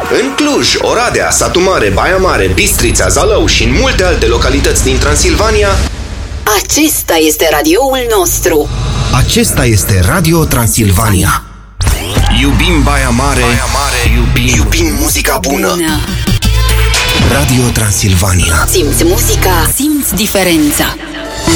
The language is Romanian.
În Cluj, Oradea, Satu Mare, Baia Mare, Bistrița, Zalău și în multe alte localități din Transilvania, acesta este radioul nostru. acesta este Radio Transilvania. Iubim Baia Mare, iubim muzica bună. Radio Transilvania. Simți muzica, simți diferența.